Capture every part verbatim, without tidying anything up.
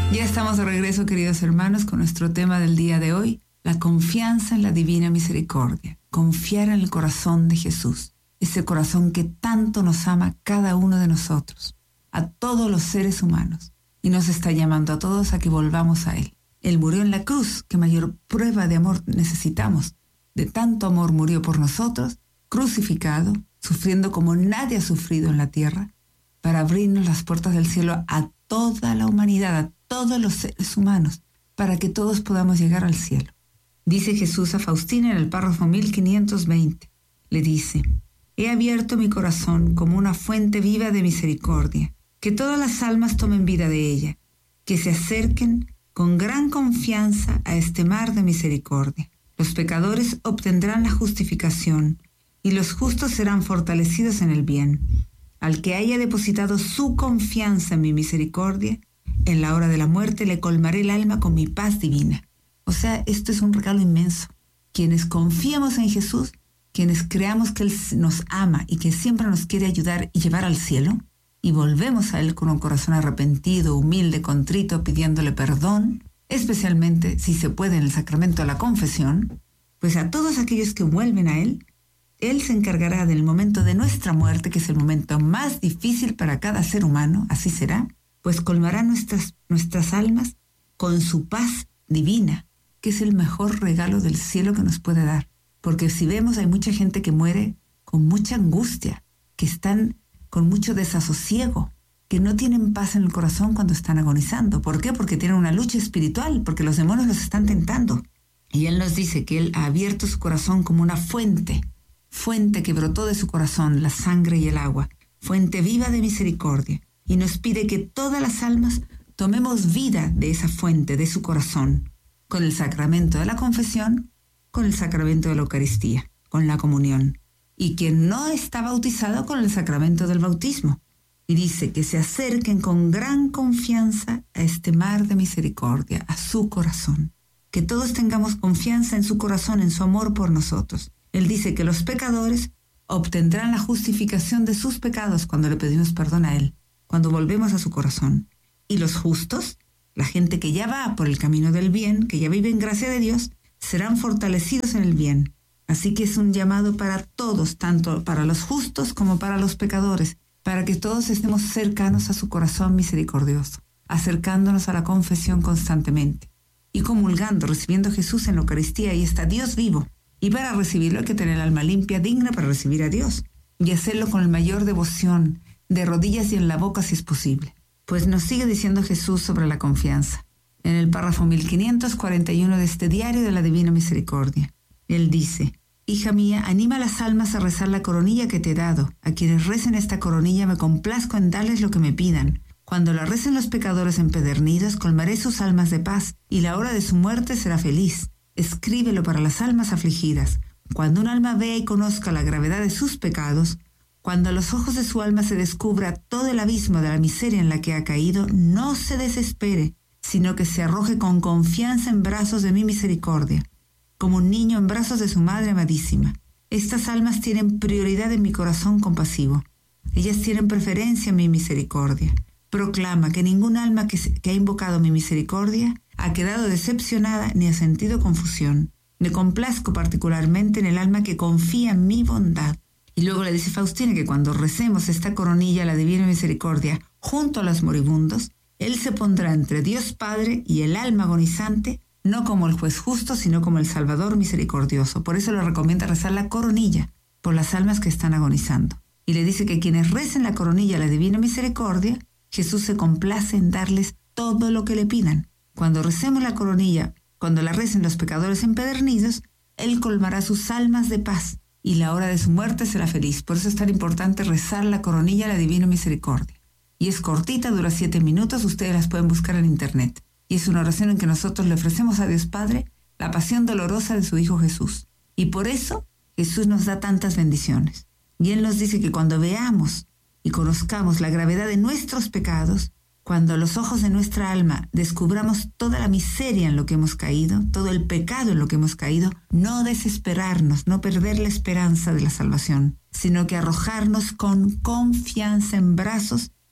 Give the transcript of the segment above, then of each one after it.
Ya estamos de regreso, queridos hermanos, con nuestro tema del día de hoy, la confianza en la divina misericordia. Confiar en el corazón de Jesús, ese corazón que tanto nos ama cada uno de nosotros, a todos los seres humanos, y nos está llamando a todos a que volvamos a Él. Él murió en la cruz, ¿qué mayor prueba de amor necesitamos? De tanto amor murió por nosotros, crucificado, sufriendo como nadie ha sufrido en la tierra, para abrirnos las puertas del cielo a toda la humanidad, a todos los seres humanos, para que todos podamos llegar al cielo. Dice Jesús a Faustina en el párrafo mil quinientos veinte. Le dice: he abierto mi corazón como una fuente viva de misericordia, que todas las almas tomen vida de ella, que se acerquen con gran confianza a este mar de misericordia. Los pecadores obtendrán la justificación y los justos serán fortalecidos en el bien. Al que haya depositado su confianza en mi misericordia, en la hora de la muerte le colmaré el alma con mi paz divina. O sea, esto es un regalo inmenso. Quienes confiamos en Jesús, quienes creamos que Él nos ama y que siempre nos quiere ayudar y llevar al cielo, y volvemos a Él con un corazón arrepentido, humilde, contrito, pidiéndole perdón, especialmente si se puede en el sacramento de la confesión, pues a todos aquellos que vuelven a Él, Él se encargará del momento de nuestra muerte, que es el momento más difícil para cada ser humano, así será, pues colmará nuestras, nuestras almas con su paz divina, que es el mejor regalo del cielo que nos puede dar. Porque si vemos, hay mucha gente que muere con mucha angustia, que están con mucho desasosiego, que no tienen paz en el corazón cuando están agonizando. ¿Por qué? Porque tienen una lucha espiritual, porque los demonios los están tentando. Y Él nos dice que Él ha abierto su corazón como una fuente, fuente que brotó de su corazón, la sangre y el agua, fuente viva de misericordia, y nos pide que todas las almas tomemos vida de esa fuente, de su corazón, con el sacramento de la confesión, con el sacramento de la Eucaristía, con la comunión, y quien no está bautizado, con el sacramento del bautismo. Y dice que se acerquen con gran confianza a este mar de misericordia, a su corazón. Que todos tengamos confianza en su corazón, en su amor por nosotros. Él dice que los pecadores obtendrán la justificación de sus pecados cuando le pedimos perdón a Él, cuando volvemos a su corazón. Y los justos, la gente que ya va por el camino del bien, que ya vive en gracia de Dios, serán fortalecidos en el bien. Así que es un llamado para todos, tanto para los justos como para los pecadores, para que todos estemos cercanos a su corazón misericordioso, acercándonos a la confesión constantemente y comulgando, recibiendo a Jesús en la Eucaristía. Y está Dios vivo. Y para recibirlo hay que tener el alma limpia, digna para recibir a Dios, y hacerlo con la mayor devoción, de rodillas y en la boca si es posible. Pues nos sigue diciendo Jesús sobre la confianza, en el párrafo mil quinientos cuarenta y uno de este diario de la Divina Misericordia. Él dice: hija mía, anima a las almas a rezar la coronilla que te he dado. A quienes recen esta coronilla me complazco en darles lo que me pidan. Cuando la recen los pecadores empedernidos, colmaré sus almas de paz, y la hora de su muerte será feliz. Escríbelo para las almas afligidas. Cuando un alma vea y conozca la gravedad de sus pecados, cuando a los ojos de su alma se descubra todo el abismo de la miseria en la que ha caído, no se desespere, sino que se arroje con confianza en brazos de mi misericordia, como un niño en brazos de su madre amadísima. Estas almas tienen prioridad en mi corazón compasivo. Ellas tienen preferencia en mi misericordia. Proclama que ningún alma que, se, que ha invocado mi misericordia ha quedado decepcionada ni ha sentido confusión. Me complazco particularmente en el alma que confía en mi bondad. Y luego le dice Faustina que cuando recemos esta coronilla a la Divina Misericordia junto a los moribundos, Él se pondrá entre Dios Padre y el alma agonizante, no como el juez justo, sino como el Salvador misericordioso. Por eso le recomienda rezar la coronilla por las almas que están agonizando. Y le dice que quienes recen la coronilla a la Divina Misericordia, Jesús se complace en darles todo lo que le pidan. Cuando recemos la coronilla, cuando la recen los pecadores empedernidos, Él colmará sus almas de paz, y la hora de su muerte será feliz. Por eso es tan importante rezar la coronilla a la Divina Misericordia. Y es cortita, dura siete minutos, ustedes las pueden buscar en internet. Y es una oración en que nosotros le ofrecemos a Dios Padre la pasión dolorosa de su Hijo Jesús. Y por eso Jesús nos da tantas bendiciones. Y Él nos dice que cuando veamos y conozcamos la gravedad de nuestros pecados, cuando a los ojos de nuestra alma descubramos toda la miseria en lo que hemos caído, todo el pecado en lo que hemos caído, no desesperarnos, no perder la esperanza de la salvación, sino que arrojarnos con confianza en brazos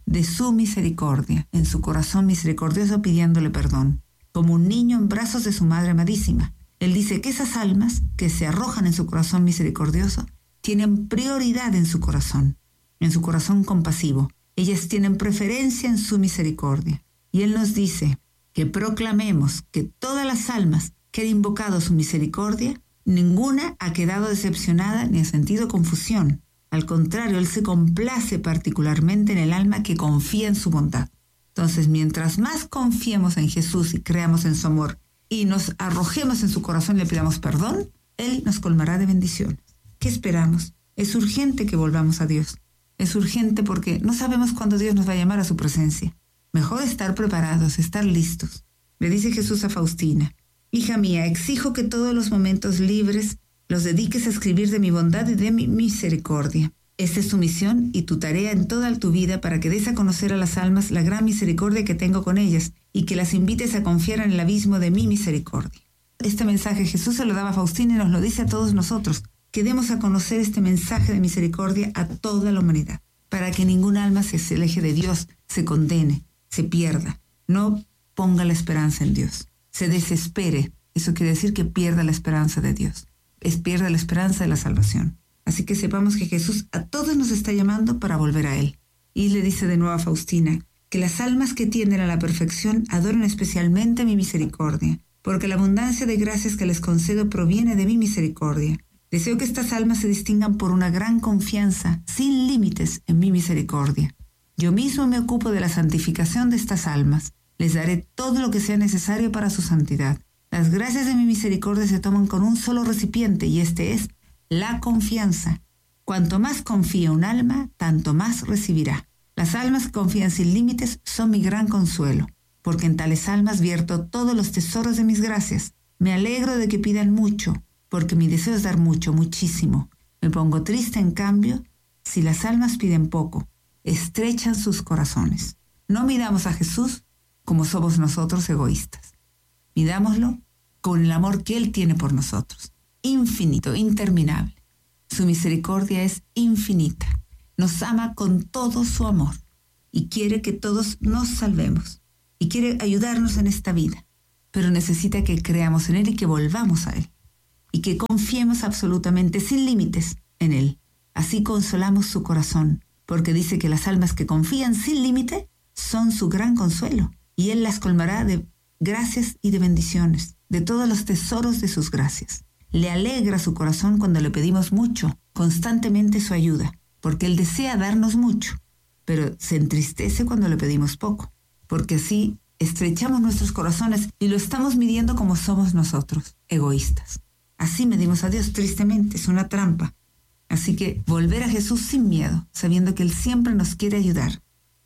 de su misericordia, en su corazón misericordioso pidiéndole perdón, como un niño en brazos de su madre amadísima. Él dice que esas almas que se arrojan en su corazón misericordioso tienen prioridad en su corazón, en su corazón compasivo. Ellas tienen preferencia en su misericordia. Y Él nos dice que proclamemos que todas las almas que han invocado su misericordia, ninguna ha quedado decepcionada ni ha sentido confusión. Al contrario, Él se complace particularmente en el alma que confía en su bondad. Entonces, mientras más confiemos en Jesús y creamos en su amor y nos arrojemos en su corazón y le pidamos perdón, Él nos colmará de bendiciones. ¿Qué esperamos? Es urgente que volvamos a Dios. Es urgente porque no sabemos cuándo Dios nos va a llamar a su presencia. Mejor estar preparados, estar listos. Le dice Jesús a Faustina: hija mía, exijo que todos los momentos libres los dediques a escribir de mi bondad y de mi misericordia. Esta es tu misión y tu tarea en toda tu vida, para que des a conocer a las almas la gran misericordia que tengo con ellas y que las invites a confiar en el abismo de mi misericordia. Este mensaje Jesús se lo daba a Faustina y nos lo dice a todos nosotros, que demos a conocer este mensaje de misericordia a toda la humanidad, para que ningún alma se aleje de Dios, se condene, se pierda, no ponga la esperanza en Dios, se desespere. Eso quiere decir que pierda la esperanza de Dios, es pierda la esperanza de la salvación. Así que sepamos que Jesús a todos nos está llamando para volver a Él. Y le dice de nuevo a Faustina que las almas que tienden a la perfección adoren especialmente mi misericordia, porque la abundancia de gracias que les concedo proviene de mi misericordia. Deseo que estas almas se distingan por una gran confianza, sin límites, en mi misericordia. Yo mismo me ocupo de la santificación de estas almas. Les daré todo lo que sea necesario para su santidad. Las gracias de mi misericordia se toman con un solo recipiente, y este es la confianza. Cuanto más confía un alma, tanto más recibirá. Las almas que confían sin límites son mi gran consuelo, porque en tales almas vierto todos los tesoros de mis gracias. Me alegro de que pidan mucho, porque mi deseo es dar mucho, muchísimo. Me pongo triste, en cambio, si las almas piden poco, estrechan sus corazones. No midamos a Jesús como somos nosotros, egoístas. Midámoslo con el amor que Él tiene por nosotros, infinito, interminable. Su misericordia es infinita. Nos ama con todo su amor y quiere que todos nos salvemos y quiere ayudarnos en esta vida, pero necesita que creamos en Él y que volvamos a Él y que confiemos absolutamente sin límites en Él. Así consolamos su corazón, porque dice que las almas que confían sin límite son su gran consuelo, y Él las colmará de gracias y de bendiciones, de todos los tesoros de sus gracias. Le alegra su corazón cuando le pedimos mucho, constantemente su ayuda, porque Él desea darnos mucho, pero se entristece cuando le pedimos poco, porque así estrechamos nuestros corazones y lo estamos midiendo como somos nosotros, egoístas. Así medimos a Dios, tristemente, es una trampa. Así que volver a Jesús sin miedo, sabiendo que Él siempre nos quiere ayudar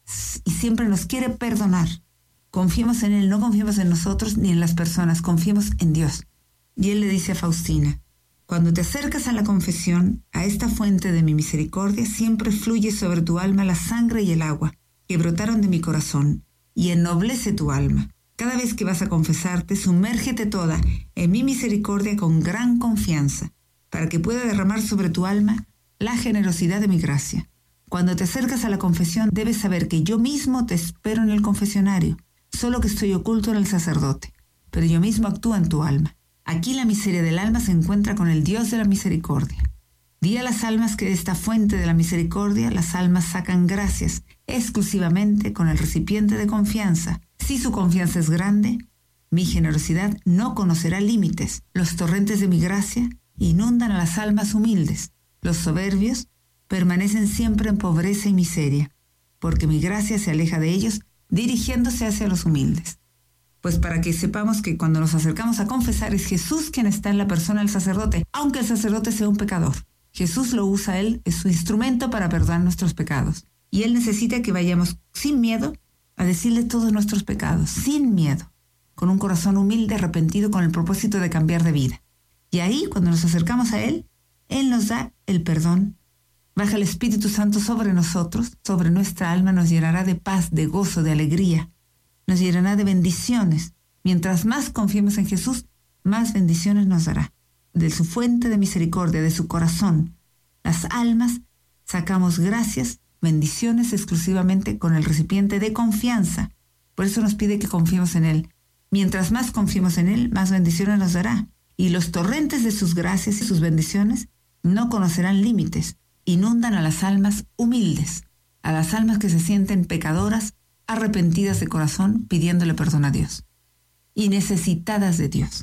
y siempre nos quiere perdonar. Confiemos en Él, no confiemos en nosotros ni en las personas, confiemos en Dios. Y Él le dice a Faustina: cuando te acercas a la confesión, a esta fuente de mi misericordia, siempre fluye sobre tu alma la sangre y el agua que brotaron de mi corazón, y ennoblece tu alma. Cada vez que vas a confesarte, sumérgete toda en mi misericordia con gran confianza, para que pueda derramar sobre tu alma la generosidad de mi gracia. Cuando te acercas a la confesión, debes saber que yo mismo te espero en el confesionario, solo que estoy oculto en el sacerdote, pero yo mismo actúo en tu alma. Aquí la miseria del alma se encuentra con el Dios de la misericordia. Di a las almas que de esta fuente de la misericordia las almas sacan gracias exclusivamente con el recipiente de confianza. Si su confianza es grande, mi generosidad no conocerá límites. Los torrentes de mi gracia inundan a las almas humildes. Los soberbios permanecen siempre en pobreza y miseria, porque mi gracia se aleja de ellos, dirigiéndose hacia los humildes. Pues para que sepamos que cuando nos acercamos a confesar es Jesús quien está en la persona del sacerdote, aunque el sacerdote sea un pecador. Jesús lo usa a Él, es su instrumento para perdonar nuestros pecados. Y Él necesita que vayamos sin miedo a decirle todos nuestros pecados, sin miedo, con un corazón humilde, arrepentido, con el propósito de cambiar de vida. Y ahí, cuando nos acercamos a Él, Él nos da el perdón. Baja el Espíritu Santo sobre nosotros, sobre nuestra alma, nos llenará de paz, de gozo, de alegría. Nos llenará de bendiciones. Mientras más confiemos en Jesús, más bendiciones nos dará. De su fuente de misericordia, de su corazón, las almas sacamos gracias bendiciones exclusivamente con el recipiente de confianza. Por eso nos pide que confiemos en Él. Mientras más confiemos en Él, más bendiciones nos dará. Y los torrentes de sus gracias y sus bendiciones no conocerán límites. Inundan a las almas humildes, a las almas que se sienten pecadoras, arrepentidas de corazón, pidiéndole perdón a Dios y necesitadas de Dios.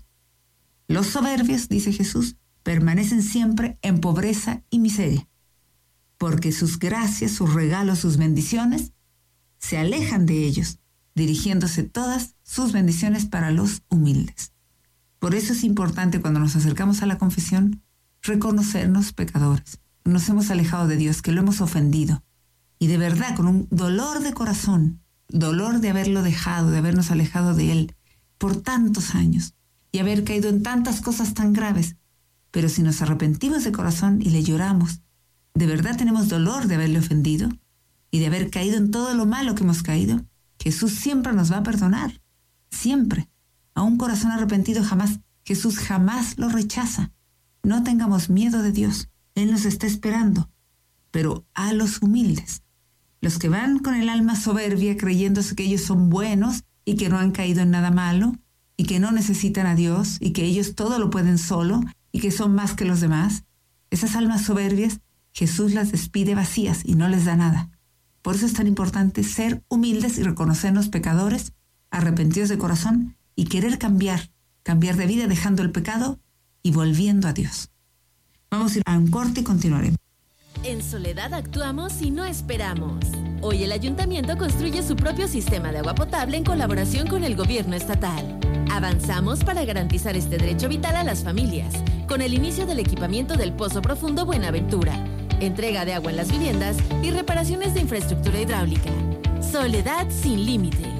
Los soberbios, dice Jesús, permanecen siempre en pobreza y miseria, porque sus gracias, sus regalos, sus bendiciones se alejan de ellos, dirigiéndose todas sus bendiciones para los humildes. Por eso es importante cuando nos acercamos a la confesión reconocernos pecadores. Nos hemos alejado de Dios, que lo hemos ofendido. Y de verdad, con un dolor de corazón, dolor de haberlo dejado, de habernos alejado de Él por tantos años y haber caído en tantas cosas tan graves. Pero si nos arrepentimos de corazón y le lloramos, de verdad tenemos dolor de haberle ofendido y de haber caído en todo lo malo que hemos caído, Jesús siempre nos va a perdonar. Siempre. A un corazón arrepentido jamás, Jesús jamás lo rechaza. No tengamos miedo de Dios. Él nos está esperando. Pero a los humildes, los que van con el alma soberbia creyéndose que ellos son buenos y que no han caído en nada malo y que no necesitan a Dios y que ellos todo lo pueden solo y que son más que los demás, esas almas soberbias, Jesús las despide vacías y no les da nada. Por eso es tan importante ser humildes y reconocernos pecadores, arrepentidos de corazón y querer cambiar, cambiar de vida dejando el pecado y volviendo a Dios. Vamos a ir a un corte y continuaremos. En Soledad actuamos y no esperamos. Hoy el ayuntamiento construye su propio sistema de agua potable en colaboración con el gobierno estatal. Avanzamos para garantizar este derecho vital a las familias, con el inicio del equipamiento del Pozo Profundo Buenaventura, entrega de agua en las viviendas y reparaciones de infraestructura hidráulica. Soledad sin límite.